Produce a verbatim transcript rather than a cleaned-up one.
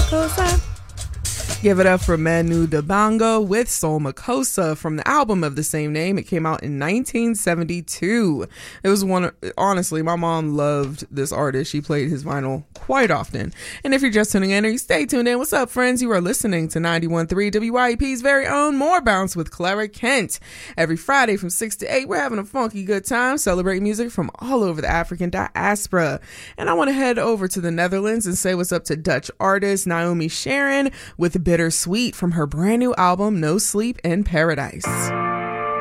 Makossa. Give it up for Manu Dibango with Soul Makossa from the album of the same name. It came out in nineteen seventy-two. It was one, honestly, my mom loved this artist. She played his vinyl quite often. And if you're just tuning in or you stay tuned in, what's up, friends? You are listening to ninety-one point three W Y E P's very own More Bounce with Clara Kent. Every Friday from six to eight, we're having a funky good time celebrating music from all over the African diaspora. And I want to head over to the Netherlands and say what's up to Dutch artist Naomi Sharon with Bittersweet from her brand new album, No Sleep in Paradise.